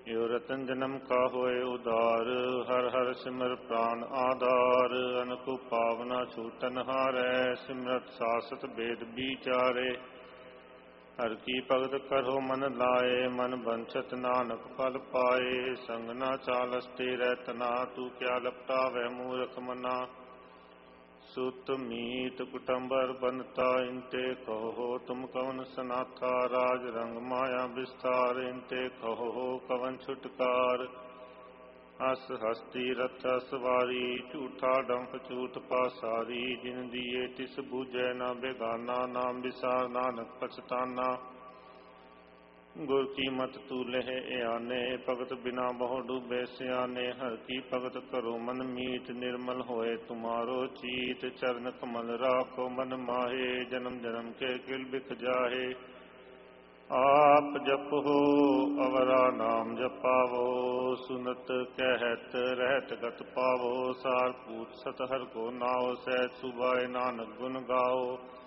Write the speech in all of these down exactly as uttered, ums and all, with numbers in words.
यो रतन जन्म का होए उदार, हर हर सिमर प्राण आधार। अनको पावना छूटन हारै, सिमरत सासत वेद विचारे। हर की भगत करो मन लाए, मन बंछत नानक फल पाए। संग न चालस तेरै तना, तू क्या लपटावै मूरख मना। सुत मीत कुटुंबर बनता, इनते कहो तुम कवन सनाथा। राज रंग माया विस्तार, इनते कहो कवन छुटकार। हस हस्ती रथ सवारी, झूठा डंक झूठ पासारी। जिन दिए तिस बूझै न बेगाना, नाम विसार नानक पछताना। गुर की मत तू लह आने, भगत बिना बहु डूबे सियाने। हर की भगत करो मन मीत, निर्मल होए तुम्हारो चीत। चरण कमल राखो मन माहे, जन्म जन्म के किल बिख जाहे। आप जपो अवरा नाम जपावो, सुनत कहत रहत गत पावो। सार पूत सत हर को नाओ, सहज सुभाए नानक गुन गाओ।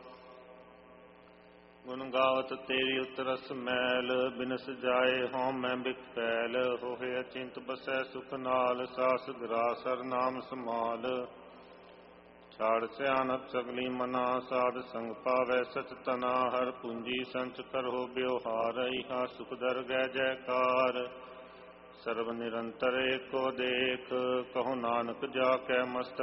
गुण गावत तेरी उतरस मैल, बिनस जाए हों मैं बिख फैल। होए अचिंत बसै सुख नाल, सास ग्रास हर नाम समाल। छाड़ सियानत सगली मना, साध संग पावै सच तना। हर पूंजी संच करहो ब्योहार, इहा सुख दर गै जयकार। सर्व निरंतर एको देख, कहो नानक जाकै मस्तक